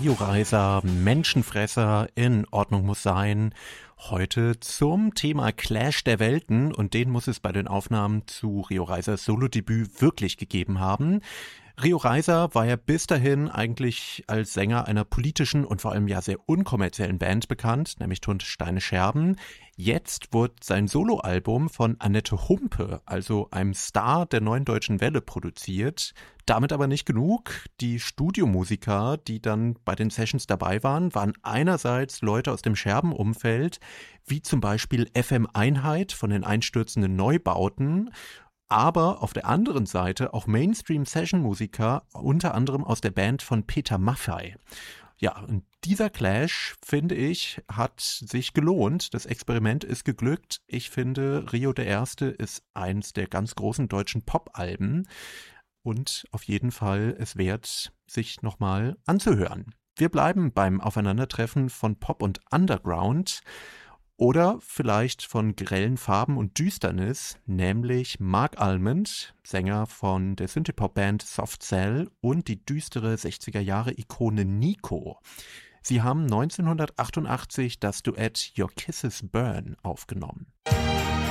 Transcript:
Rio Reiser, Menschenfresser, in Ordnung muss sein. Heute zum Thema Clash der Welten, und den muss es bei den Aufnahmen zu Rio Reisers Solodebüt wirklich gegeben haben. Rio Reiser war ja bis dahin eigentlich als Sänger einer politischen und vor allem ja sehr unkommerziellen Band bekannt, nämlich Tund Steine Scherben. Jetzt wurde sein Soloalbum von Annette Humpe, also einem Star der Neuen Deutschen Welle, produziert. Damit aber nicht genug. Die Studiomusiker, die dann bei den Sessions dabei waren einerseits Leute aus dem Scherben-Umfeld, wie zum Beispiel FM Einheit von den einstürzenden Neubauten, aber auf der anderen Seite auch Mainstream-Session-Musiker, unter anderem aus der Band von Peter Maffay. Ja, und dieser Clash, finde ich, hat sich gelohnt. Das Experiment ist geglückt. Ich finde, Rio der Erste ist eins der ganz großen deutschen Pop-Alben und auf jeden Fall es wert, sich nochmal anzuhören. Wir bleiben beim Aufeinandertreffen von Pop und Underground. Oder vielleicht von grellen Farben und Düsternis, nämlich Mark Almond, Sänger von der Synthpop-Band Soft Cell, und die düstere 60er-Jahre-Ikone Nico. Sie haben 1988 das Duett Your Kisses Burn aufgenommen.